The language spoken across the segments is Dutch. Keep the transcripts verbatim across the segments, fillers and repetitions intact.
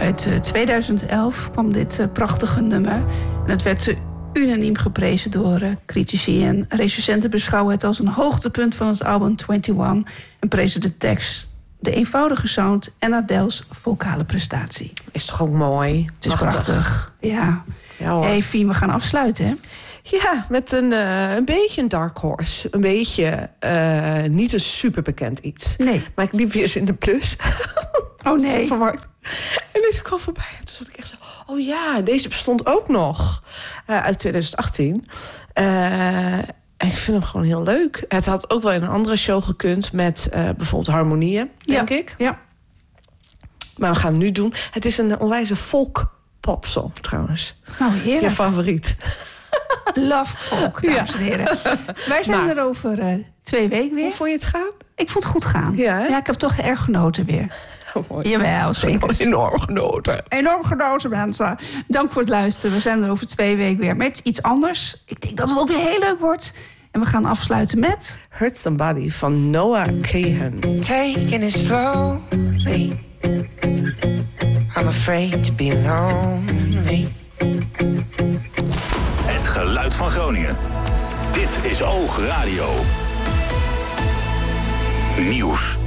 uit uh, tweeduizend elf kwam dit uh, prachtige nummer. En het werd uh, unaniem geprezen door uh, critici. En recensenten beschouwen het als een hoogtepunt van het album eenentwintig... en prezen de tekst, de eenvoudige sound en Adele's vocale prestatie. Is toch ook mooi? Het is prachtig. prachtig. Ja. Ja, hoor. Hey Fien, we gaan afsluiten, hè? Ja, met een, uh, een beetje een dark horse. Een beetje uh, niet een superbekend iets. Nee. Maar ik liep weer eens in de Plus. Oh nee. Supermarkt. En deze kwam voorbij. En toen zat ik echt zo... Oh ja, deze bestond ook nog. Uh, uit twintig achttien. Uh, en ik vind hem gewoon heel leuk. Het had ook wel in een andere show gekund. Met uh, bijvoorbeeld harmonieën, denk ja. ik. Ja. Maar we gaan hem nu doen. Het is een onwijze folk popsong trouwens. Nou, heerlijk. Je favoriet. Love folk, dames en heren. Wij zijn maar, er over uh, twee weken weer. Hoe vond je het gaan? Ik vond het goed gaan. Ja, ja ik heb toch erg genoten weer. Oh, mooi. Jawel, zeker. Enorm genoten. Enorm genoten, mensen. Dank voor het luisteren. We zijn er over twee weken weer met iets anders. Ik denk dat het ook weer heel leuk wordt. En we gaan afsluiten met... Hurt Somebody van Noah Kahan. Taking it slowly. I'm afraid to be lonely. Het geluid van Groningen. Dit is Oog Radio. Nieuws.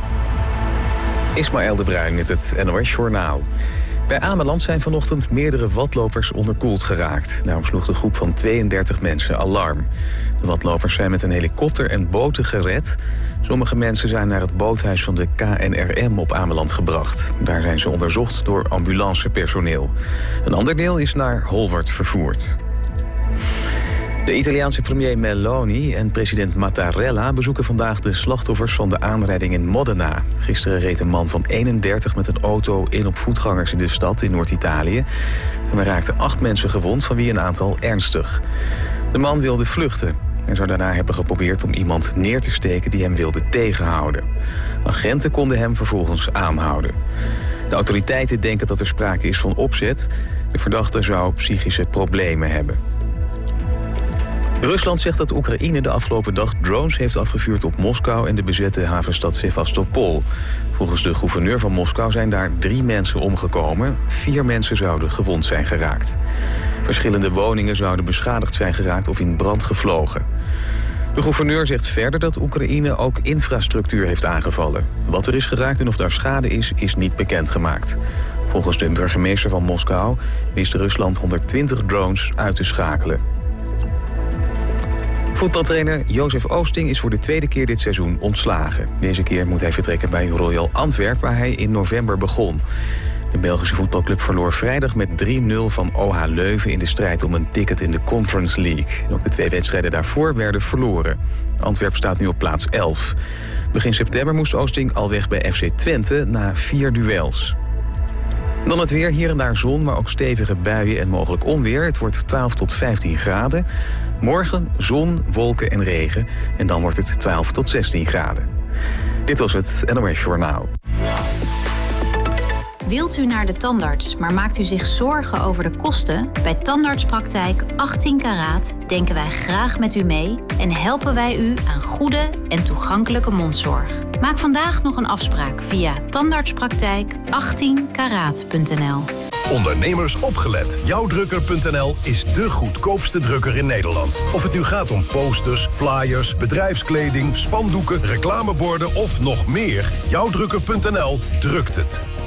Ismaël de Bruin met het N O S Journaal. Bij Ameland zijn vanochtend meerdere watlopers onderkoeld geraakt. Daarom sloeg de groep van tweeëndertig mensen alarm. De watlopers zijn met een helikopter en boten gered. Sommige mensen zijn naar het boothuis van de K N R M op Ameland gebracht. Daar zijn ze onderzocht door ambulancepersoneel. Een ander deel is naar Holwert vervoerd. De Italiaanse premier Meloni en president Mattarella bezoeken vandaag de slachtoffers van de aanrijding in Modena. Gisteren reed een man van eenendertig met een auto in op voetgangers in de stad in Noord-Italië. En er raakten acht mensen gewond, van wie een aantal ernstig. De man wilde vluchten en zou daarna hebben geprobeerd om iemand neer te steken die hem wilde tegenhouden. Agenten konden hem vervolgens aanhouden. De autoriteiten denken dat er sprake is van opzet. De verdachte zou psychische problemen hebben. Rusland zegt dat Oekraïne de afgelopen dag drones heeft afgevuurd op Moskou en de bezette havenstad Sevastopol. Volgens de gouverneur van Moskou zijn daar drie mensen omgekomen. Vier mensen zouden gewond zijn geraakt. Verschillende woningen zouden beschadigd zijn geraakt of in brand gevlogen. De gouverneur zegt verder dat Oekraïne ook infrastructuur heeft aangevallen. Wat er is geraakt en of daar schade is, is niet bekendgemaakt. Volgens de burgemeester van Moskou wist Rusland honderdtwintig drones uit te schakelen. Voetbaltrainer Jozef Oosting is voor de tweede keer dit seizoen ontslagen. Deze keer moet hij vertrekken bij Royal Antwerp, waar hij in november begon. De Belgische voetbalclub verloor vrijdag met drie nul van O H Leuven in de strijd om een ticket in de Conference League. En ook de twee wedstrijden daarvoor werden verloren. Antwerp staat nu op plaats elf. Begin september moest Oosting al weg bij F C Twente na vier duels. Dan het weer, hier en daar zon, maar ook stevige buien en mogelijk onweer. Het wordt twaalf tot vijftien graden. Morgen zon, wolken en regen. En dan wordt het twaalf tot zestien graden. Dit was het N O S Journaal. Wilt u naar de tandarts, maar maakt u zich zorgen over de kosten? Bij Tandartspraktijk achttien karaat denken wij graag met u mee en helpen wij u aan goede en toegankelijke mondzorg. Maak vandaag nog een afspraak via tandartspraktijk achttien karaat punt n l. Ondernemers opgelet. Jouwdrukker punt n l is de goedkoopste drukker in Nederland. Of het nu gaat om posters, flyers, bedrijfskleding, spandoeken, reclameborden of nog meer. Jouwdrukker punt n l drukt het.